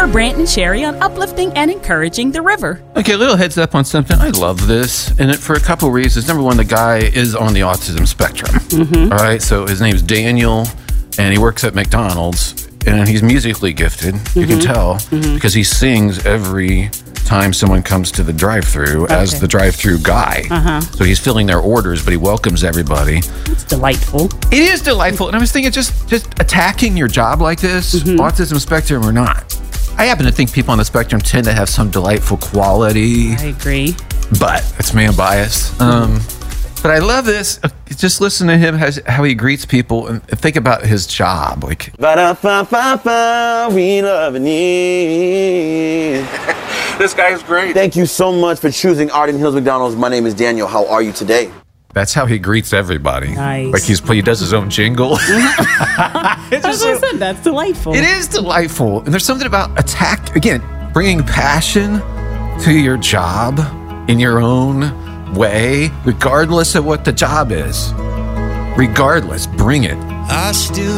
for Brant and Sherry on uplifting and encouraging the river. Okay, a little heads up on something. I love this, and for a couple reasons. Number one, the guy is on the autism spectrum. All right, so his name's Daniel, and he works at McDonald's, and he's musically gifted. You can tell because he sings every time someone comes to the drive-thru as the drive-thru guy. So he's filling their orders, but he welcomes everybody. It's delightful. It is delightful, and I was thinking just attacking your job like this, autism spectrum or not. I happen to think people on the spectrum tend to have some delightful quality. I agree. But it's man bias. But I love this. Just listen to him, how he greets people, and think about his job. Like, Ba-da-ba-ba-ba, we love and need. this guy's great. Thank you so much for choosing Arden Hills McDonald's. My name is Daniel. How are you today? That's how he greets everybody. Nice. Like he does his own jingle. As I said, that's delightful. It is delightful. And there's something about bringing passion to your job in your own way, regardless of what the job is. Regardless, bring it. I still